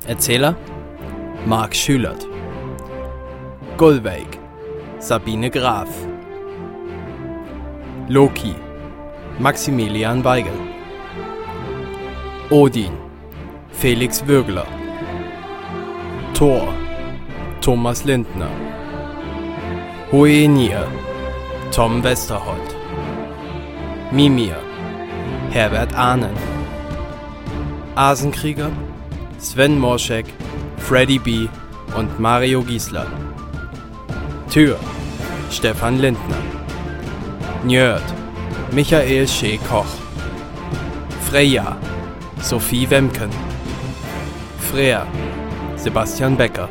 Erzähler Marc Schülert. Gullveig Sabine Graf. Loki Maximilian Weigel. Odin Felix Würgler. Thor Thomas Lindner. Hoenir Tom Westerholt. Mimir Herbert Ahnen. Asenkrieger Sven Morschek, Freddy B. und Mario Giesler. Tyr Stefan Lindner. Njörd Michael Schee Koch. Freya Sophie Wemken. Freer Sebastian Becker.